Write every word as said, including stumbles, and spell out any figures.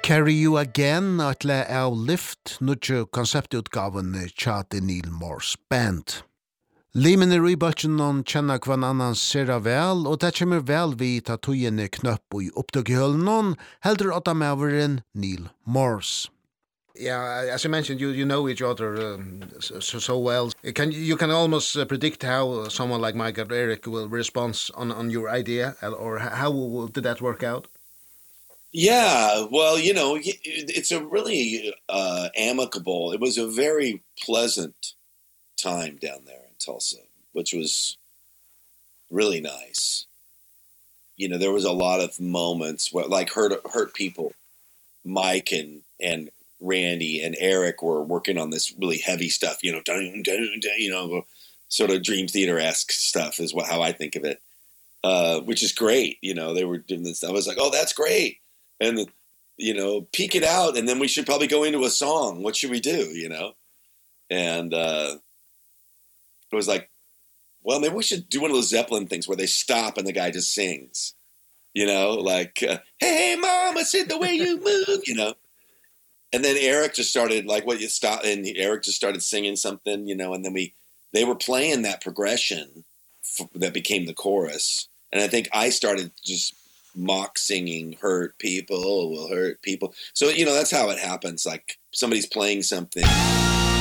Carry You Again, atle av Lift, nudge konseptutgaven Chate Neil Morse Band. Limen er i bøtjen noen kjenner hva annan sera vel, og det kommer vel vi ta tøyene knøpp i oppdøkehølen noen, heldur åtta maveren Neil Morse. Yeah, as I mentioned, you you know each other um, so, so well. Can you can almost uh, predict how someone like Mike or Eric will respond on on your idea, or how will, did that work out? Yeah, well, you know, it's a really uh, amicable. It was a very pleasant time down there in Tulsa, which was really nice. You know, there was a lot of moments where, like, hurt hurt people. Mike and and Randy and Eric were working on this really heavy stuff, you know, dun, dun, dun, you know, sort of Dream Theater-esque stuff is what how I think of it. Uh, which is great, you know, they were doing this. I was like, "Oh, that's great." And you know, peek it out, and then we should probably go into a song. What should we do, you know? And uh it was like, well, maybe we should do one of those Zeppelin things where they stop and the guy just sings. You know, like uh, hey mama said the way you move, you know. And then Eric just started like what you stop and Eric just started singing something, you know, and then we they were playing that progression f- that became the chorus. And I think I started just mock singing hurt people will hurt people. So you know, that's how it happens, like somebody's playing something